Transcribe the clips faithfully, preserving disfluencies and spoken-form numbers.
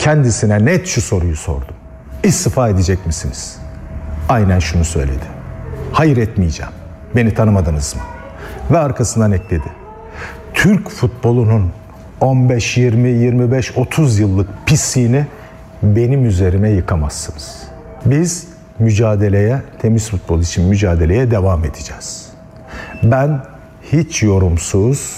kendisine net şu soruyu sordum. İstifa edecek misiniz? Aynen şunu söyledi. Hayır, etmeyeceğim. Beni tanımadınız mı? Ve arkasından ekledi. Türk futbolunun on beş, yirmi, yirmi beş, otuz yıllık pisliğini benim üzerime yıkamazsınız. Biz mücadeleye, temiz futbol için mücadeleye devam edeceğiz. Ben hiç yorumsuz,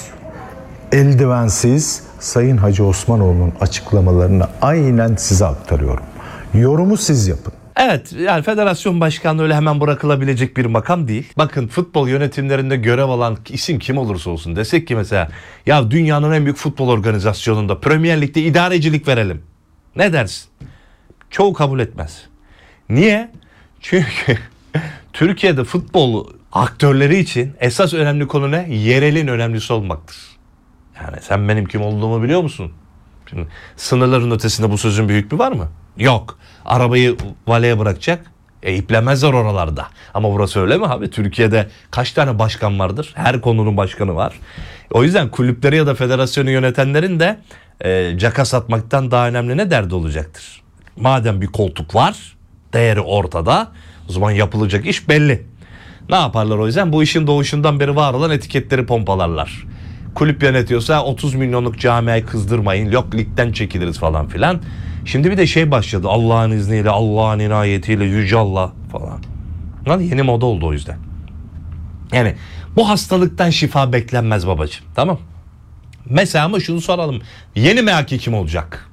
eldivensiz Sayın Hacı Osmanoğlu'nun açıklamalarını aynen size aktarıyorum. Yorumu siz yapın. Evet, yani federasyon başkanlığı öyle hemen bırakılabilecek bir makam değil. Bakın, futbol yönetimlerinde görev alan isim kim olursa olsun, desek ki mesela ya dünyanın en büyük futbol organizasyonunda Premier Lig'de idarecilik verelim. Ne dersin? Çoğu kabul etmez. Niye? Çünkü Türkiye'de futbol aktörleri için esas önemli konu ne? Yerelin önemlisi olmaktır. Yani sen benim kim olduğumu biliyor musun? Şimdi sınırların ötesinde bu sözün bir hükmü var mı? Yok. Arabayı valeye bırakacak. E iplemezler oralarda. Ama burası öyle mi abi? Türkiye'de kaç tane başkan vardır? Her konunun başkanı var. O yüzden kulüpleri ya da federasyonu yönetenlerin de e, caka satmaktan daha önemli ne derdi olacaktır? Madem bir koltuk var, değeri ortada, o zaman yapılacak iş belli. Ne yaparlar o yüzden? Bu işin doğuşundan beri var olan etiketleri pompalarlar. Kulüp yönetiyorsa otuz milyonluk camiayı kızdırmayın, yok ligden çekiliriz falan filan. Şimdi bir de şey başladı, Allah'ın izniyle, Allah'ın inayetiyle, Yüce Allah falan. Lan yeni moda oldu o yüzden. Yani bu hastalıktan şifa beklenmez babacığım, tamam. Mesela ama şunu soralım, yeni M H K kim olacak?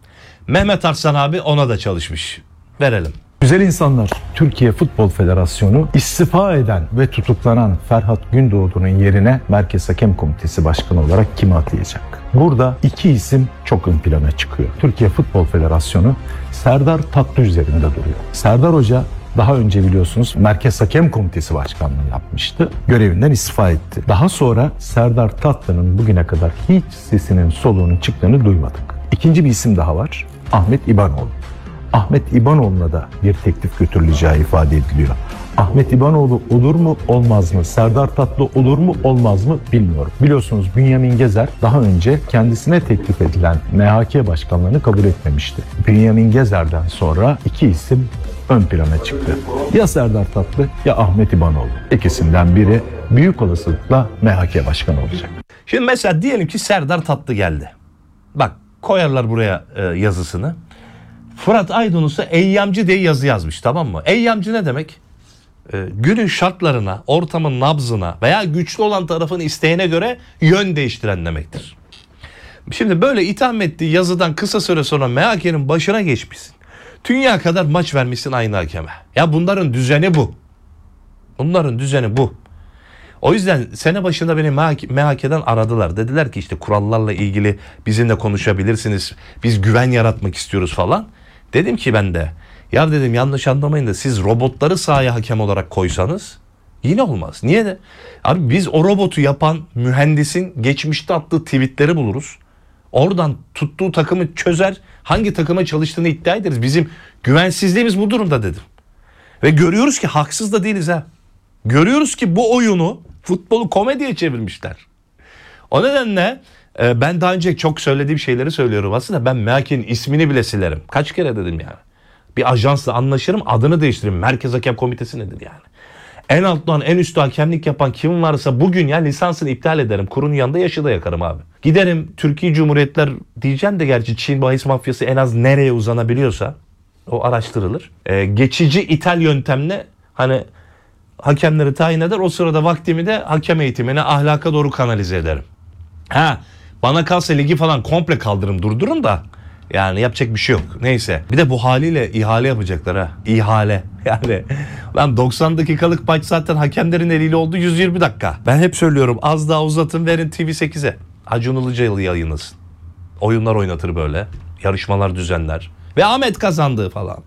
Mehmet Arslan abi ona da çalışmış. Verelim. Güzel insanlar, Türkiye Futbol Federasyonu istifa eden ve tutuklanan Ferhat Gündoğdu'nun yerine Merkez Hakem Komitesi Başkanı olarak kimi atayacak? Burada iki isim çok ön plana çıkıyor. Türkiye Futbol Federasyonu Serdar Tatlı üzerinde duruyor. Serdar Hoca daha önce biliyorsunuz Merkez Hakem Komitesi Başkanlığı yapmıştı. Görevinden istifa etti. Daha sonra Serdar Tatlı'nın bugüne kadar hiç sesinin soluğunun çıktığını duymadık. İkinci bir isim daha var. Ahmet İbanoğlu. Ahmet İbanoğlu'na da bir teklif götürüleceği ifade ediliyor. Ahmet İbanoğlu olur mu olmaz mı? Serdar Tatlı olur mu olmaz mı bilmiyorum. Biliyorsunuz Bünyamin Gezer daha önce kendisine teklif edilen M H K başkanlığını kabul etmemişti. Bünyamin Gezer'den sonra iki isim ön plana çıktı. Ya Serdar Tatlı ya Ahmet İbanoğlu. İkisinden biri büyük olasılıkla M H K başkanı olacak. Şimdi mesela diyelim ki Serdar Tatlı geldi. Bak, koyarlar buraya e, yazısını. Fırat Aydınus'a eyyamcı diye yazı yazmış, tamam mı? Eyyamcı ne demek? Ee, günün şartlarına, ortamın nabzına veya güçlü olan tarafın isteğine göre yön değiştiren demektir. Şimdi böyle itham ettiği yazıdan kısa süre sonra M H K'nin başına geçmişsin. Dünya kadar maç vermişsin aynı hakeme. Ya bunların düzeni bu. Bunların düzeni bu. O yüzden sene başında beni M H K'den aradılar. Dediler ki işte kurallarla ilgili bizimle konuşabilirsiniz. Biz güven yaratmak istiyoruz falan. Dedim ki ben de ya dedim yanlış anlamayın da siz robotları sahaya hakem olarak koysanız yine olmaz. Niye de? Abi biz o robotu yapan mühendisin geçmişte attığı tweetleri buluruz. Oradan tuttuğu takımı çözer, hangi takıma çalıştığını iddia ederiz. Bizim güvensizliğimiz bu durumda dedim. Ve görüyoruz ki haksız da değiliz ha. Görüyoruz ki bu oyunu, futbolu komediye çevirmişler. O nedenle e, ben daha önce çok söylediğim şeyleri söylüyorum. Aslında ben M H K'nin ismini bile silerim. Kaç kere dedim yani. Bir ajansla anlaşırım, adını değiştiririm. Merkez Hakem Komitesi nedir yani? En alttan en üstte hakemlik yapan kim varsa bugün ya lisansını iptal ederim. Kurunun yanında yaşı da yakarım abi. Giderim Türkiye Cumhuriyetler diyeceğim de gerçi Çin bahis mafyası en az nereye uzanabiliyorsa o araştırılır. E, geçici ithal yöntemle hani hakemleri tayin eder. O sırada vaktimi de hakem eğitimine, ahlaka doğru kanalize ederim. Ha, bana kalsa ligi falan komple kaldırırım, durdururum da yani yapacak bir şey yok. Neyse. Bir de bu haliyle ihale yapacaklar ha. İhale. Yani lan doksan dakikalık maç zaten hakemlerin eliyle oldu yüz yirmi dakika. Ben hep söylüyorum, az daha uzatın, verin T V sekize. Acun Ilıcalı yayınlasın. Oyunlar oynatır böyle. Yarışmalar düzenler. Ve Ahmet kazandı falan.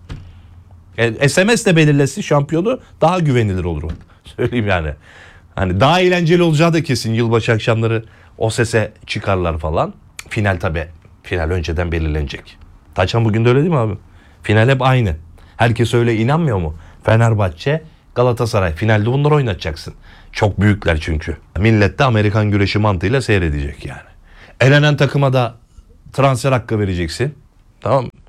E, S M S'le belirlesin şampiyonu, daha güvenilir olur. Söyleyeyim yani. Hani daha eğlenceli olacağı da kesin. Yılbaşı akşamları o sese çıkarlar falan. Final tabii. Final önceden belirlenecek. Taçan bugün de öyle değil mi abi? Final hep aynı. Herkes öyle inanmıyor mu? Fenerbahçe, Galatasaray. Finalde bunları oynatacaksın. Çok büyükler çünkü. Millet de Amerikan güreşi mantığıyla seyredecek yani. Elenen takıma da transfer hakkı vereceksin. Tamam.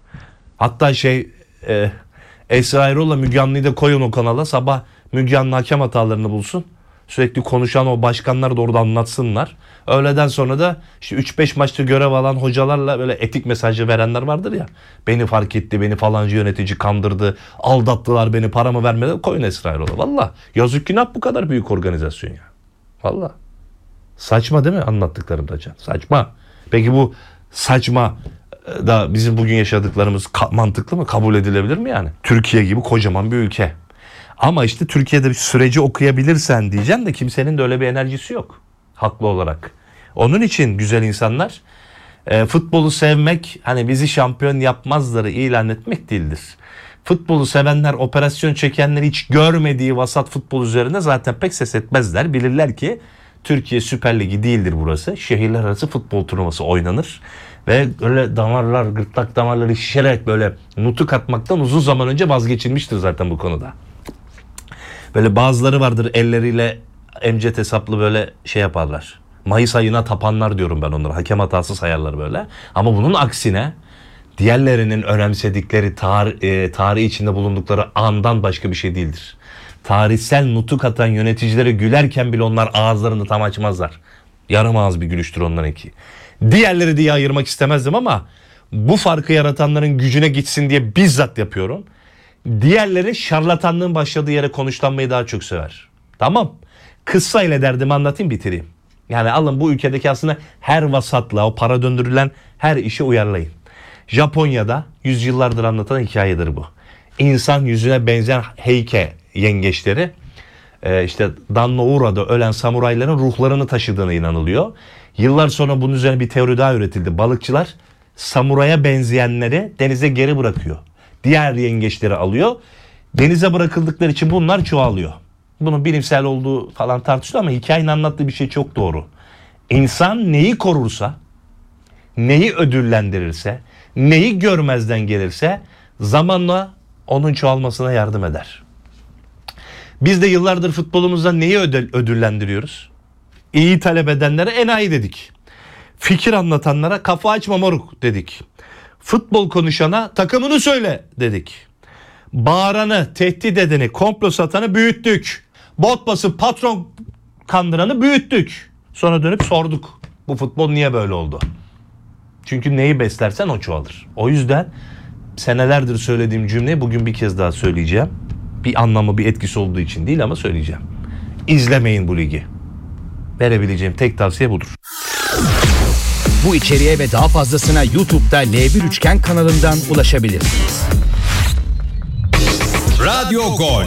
Hatta şey e, Esra Erol'la Müge Anlı'yı da koyun o kanala. Sabah Müge Anlı hakem hatalarını bulsun. Sürekli konuşan o başkanlar da orada anlatsınlar. Öğleden sonra da işte üç beş maçta görev alan hocalarla böyle etik mesajı verenler vardır ya. Beni fark etti, beni falancı yönetici kandırdı, aldattılar beni, paramı vermedi. Koyun Esra Erol'a. Valla yazık günah bu kadar büyük organizasyon ya. Valla. Saçma değil mi anlattıklarımda Can? Saçma. Peki bu saçma da bizim bugün yaşadıklarımız ka- mantıklı mı? Kabul edilebilir mi yani? Türkiye gibi kocaman bir ülke. Ama işte Türkiye'de bir süreci okuyabilirsen diyeceğim de kimsenin de öyle bir enerjisi yok. Haklı olarak. Onun için güzel insanlar e, futbolu sevmek hani bizi şampiyon yapmazları ilan etmek değildir. Futbolu sevenler operasyon çekenleri hiç görmediği vasat futbol üzerine zaten pek ses etmezler. Bilirler ki Türkiye Süper Ligi değildir burası. Şehirler arası futbol turnuvası oynanır. Ve öyle damarlar, gırtlak damarları şişerek böyle nutuk atmaktan uzun zaman önce vazgeçilmiştir zaten bu konuda. Böyle bazıları vardır elleriyle emcet hesaplı böyle şey yaparlar. Mayıs ayına tapanlar diyorum ben onlara. Hakem hatası sayarlar böyle. Ama bunun aksine diğerlerinin önemsedikleri tar- e, tarih içinde bulundukları andan başka bir şey değildir. Tarihsel nutuk atan yöneticilere gülerken bile onlar ağızlarını tam açmazlar. Yarım ağız bir gülüştür onlarınki. Diğerleri diye ayırmak istemezdim ama bu farkı yaratanların gücüne gitsin diye bizzat yapıyorum. Diğerleri şarlatanlığın başladığı yere konuşlanmayı daha çok sever. Tamam. Kıssayla derdimi anlatayım bitireyim. Yani alın bu ülkedeki aslında her vasatla o para döndürülen her işi uyarlayın. Japonya'da yüzyıllardır anlatan hikayedir bu. İnsan yüzüne benzeyen heyke yengeçleri e, işte Dannoura'da ölen samurayların ruhlarını taşıdığına inanılıyor. Yıllar sonra bunun üzerine bir teori daha üretildi. Balıkçılar samuraya benzeyenleri denize geri bırakıyor. Diğer yengeçleri alıyor. Denize bırakıldıkları için bunlar çoğalıyor. Bunun bilimsel olduğu falan tartışılıyor ama hikayenin anlattığı bir şey çok doğru. İnsan neyi korursa, neyi ödüllendirirse, neyi görmezden gelirse zamanla onun çoğalmasına yardım eder. Biz de yıllardır futbolumuzda neyi ödül, ödüllendiriyoruz? İyi talep edenlere enayi dedik. Fikir anlatanlara kafa açma moruk dedik. Futbol konuşana takımını söyle dedik. Bağıranı, tehdit edeni, komplo satanı büyüttük. Bot basıp patron kandıranı büyüttük. Sonra dönüp sorduk. Bu futbol niye böyle oldu? Çünkü neyi beslersen o çoğalır. O yüzden senelerdir söylediğim cümleyi bugün bir kez daha söyleyeceğim. Bir anlamı, bir etkisi olduğu için değil ama söyleyeceğim. İzlemeyin bu ligi. Verebileceğim tek tavsiye budur. Bu içeriğe ve daha fazlasına YouTube'da L bir Üçgen kanalından ulaşabilirsiniz. Radyo Gol.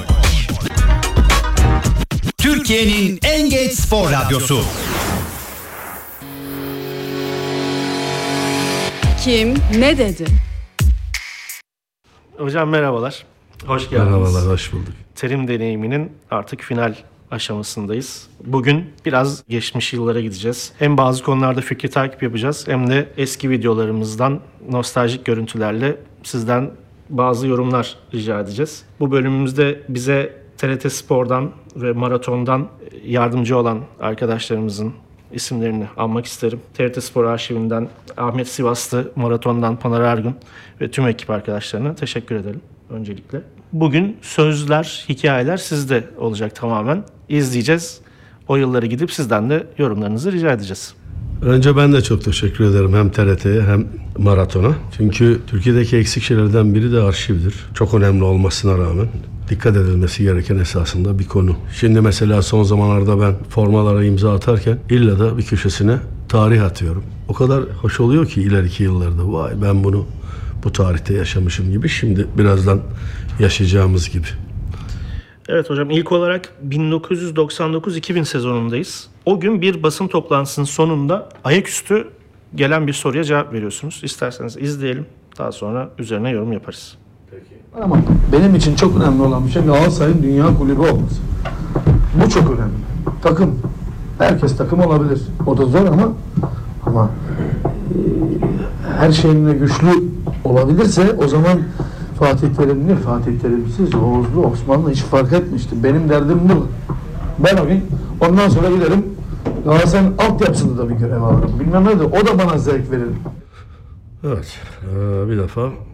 Türkiye'nin en geç spor radyosu. Kim ne dedi? Hocam merhabalar. Hoş geldiniz. Merhabalar, hoş bulduk. Terim deneyiminin artık final aşamasındayız. Bugün biraz geçmiş yıllara gideceğiz. Hem bazı konularda fikri takip yapacağız hem de eski videolarımızdan nostaljik görüntülerle sizden bazı yorumlar rica edeceğiz. Bu bölümümüzde bize T R T Spor'dan ve Maraton'dan yardımcı olan arkadaşlarımızın isimlerini anmak isterim. T R T Spor arşivinden Ahmet Sivaslı, Maraton'dan Pınar Ergun ve tüm ekip arkadaşlarına teşekkür edelim öncelikle. Bugün sözler, hikayeler sizde olacak tamamen. İzleyeceğiz. O yılları gidip sizden de yorumlarınızı rica edeceğiz. Önce ben de çok teşekkür ederim hem T R T'ye hem Maraton'a. Çünkü Türkiye'deki eksik şeylerden biri de arşivdir. Çok önemli olmasına rağmen dikkat edilmesi gereken esasında bir konu. Şimdi mesela son zamanlarda ben formalara imza atarken illa da bir köşesine tarih atıyorum. O kadar hoş oluyor ki ileriki yıllarda vay ben bunu bu tarihte yaşamışım gibi, şimdi birazdan yaşayacağımız gibi. Evet hocam, ilk olarak bin dokuz yüz doksan dokuz iki bin sezonundayız. O gün bir basın toplantısının sonunda ayaküstü gelen bir soruya cevap veriyorsunuz. İsterseniz izleyelim. Daha sonra üzerine yorum yaparız. Ama benim için çok önemli olan bir şey Galatasaray'ın dünya kulübü olması. Bu çok önemli. Takım. Herkes takım olabilir. O da zor ama ama e, her şeyinle güçlü olabilirse o zaman Fatih Terimli, Fatih Terimsiz, Oğuzlu, Osmanlı hiç fark etmişti. Benim derdim bu. Ben o gün ondan sonra giderim Galatasaray'ın altyapısında da bir görev alırım. Bilmem ne de o da bana zevk verir. Evet, ee, bir defa